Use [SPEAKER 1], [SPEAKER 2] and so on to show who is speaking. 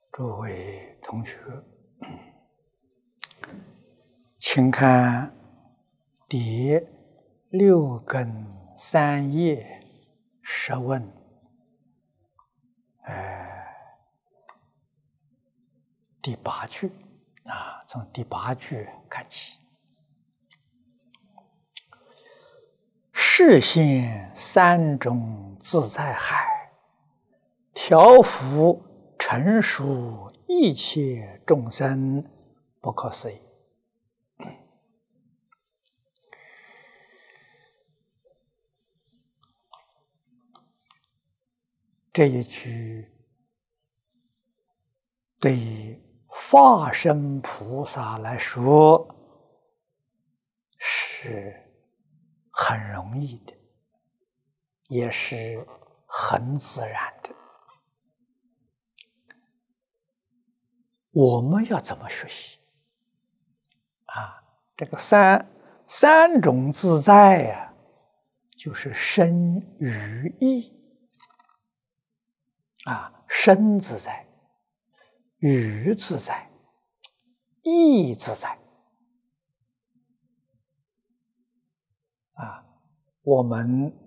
[SPEAKER 1] 诸位同学，请看第6根3页10问，第8句啊，从第8句看起。示现3种自在海，调伏成熟一切众生，不可思议。这一句对于化身菩萨来说是很容易的，也是很自然的。我们要怎么学习啊？这个三种自在呀，就是身语意啊，身自在，语自在，意自在啊。我们